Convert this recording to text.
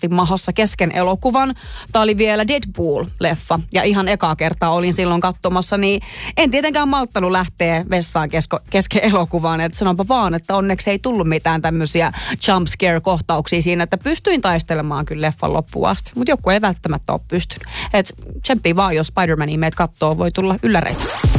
isosti mahassa kesken elokuvan. Tämä oli vielä Deadpool-leffa ja ihan ekaa kertaa olin silloin katsomassa, niin en tietenkään malttanut lähteä vessaan kesken elokuvaan. Että sanonpa vaan, että onneksi ei tullut mitään tämmöisiä jump scare-kohtauksia siinä, että pystyin taistelemaan kyllä leffan loppuun asti. Mutta joku ei välttämättä ole pystynyt. Että tsemppii vaan, jos Spider-Mania meitä kattoo, voi tulla ylläreitä.